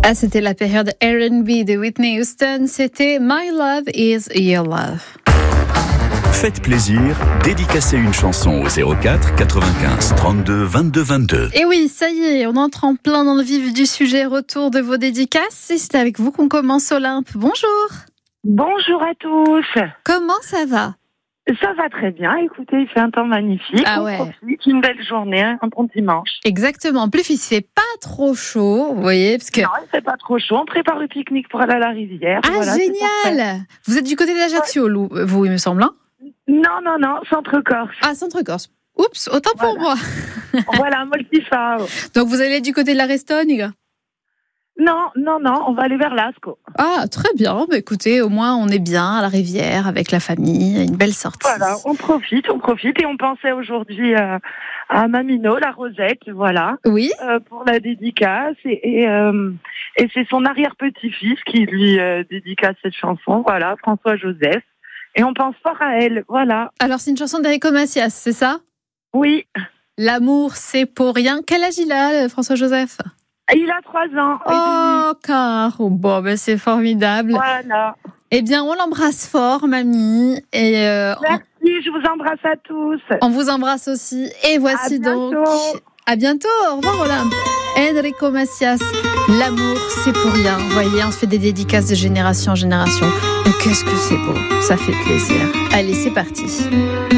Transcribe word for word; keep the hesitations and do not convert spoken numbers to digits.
Ah, c'était la période R and B de Whitney Houston. C'était My Love Is Your Love. Faites plaisir, dédicacez une chanson au zéro quatre quatre-vingt-quinze trente-deux vingt-deux vingt-deux. Et oui, ça y est, on entre en plein dans le vif du sujet. Retour de vos dédicaces. Et c'est avec vous qu'on commence, Olympe. Bonjour. Bonjour à tous. Comment ça va ? Ça va très bien. Écoutez, il fait un temps magnifique. Ah on ouais. profite, une belle journée, un bon dimanche. Exactement. En plus, il se fait pas trop chaud, vous voyez, parce que. Non, il fait pas trop chaud. On prépare le pique-nique pour aller à la rivière. Ah, voilà, génial. Vous êtes du côté d'Ajaccio, Lou, vous, il me semble. Hein ? Non, non, non, Centre-Corse. Ah, Centre-Corse. Oups, autant voilà. pour moi. Voilà, Moltifao. Donc, vous allez du côté de la Restogne ? Non, non, non, on va aller vers Lascaux. Ah, très bien. Bah, écoutez, au moins, on est bien à la rivière avec la famille. Une belle sortie. Voilà, on profite, on profite. Et on pensait aujourd'hui euh, à Mamino, la Rosette, voilà. Oui. Euh, pour la dédicace. Et, et, euh, et c'est son arrière-petit-fils qui lui euh, dédicace cette chanson, voilà, François-Joseph. Et on pense fort à elle, voilà. Alors, c'est une chanson d'Enrico Macias, c'est ça ? Oui. L'amour, c'est pour rien. Quel âge il a, François-Joseph ? Il a trois ans. Oh, car oh, bon, ben c'est formidable. Voilà. Eh bien, on l'embrasse fort, mamie. Et euh, merci, on... je vous embrasse à tous. On vous embrasse aussi. Et voici à donc. Bientôt. À bientôt. Au revoir, Olympe. Enrico Macias, l'amour, c'est pour rien. Vous voyez, on se fait des dédicaces de génération en génération. Et qu'est-ce que c'est beau. Ça fait plaisir. Allez, c'est parti.